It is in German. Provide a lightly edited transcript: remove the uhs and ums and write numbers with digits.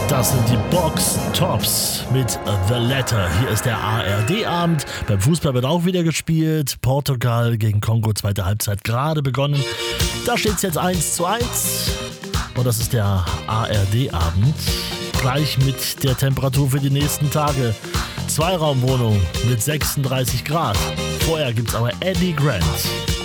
Das sind die Box Tops mit The Letter. Hier ist der ARD-Abend. Beim Fußball wird auch wieder gespielt. Portugal gegen Kongo, zweite Halbzeit gerade begonnen. Da steht es jetzt 1:1. Und das ist der ARD-Abend. Gleich mit der Temperatur für die nächsten Tage. Zweiraumwohnung mit 36 Grad. Vorher gibt's aber Eddie Grant.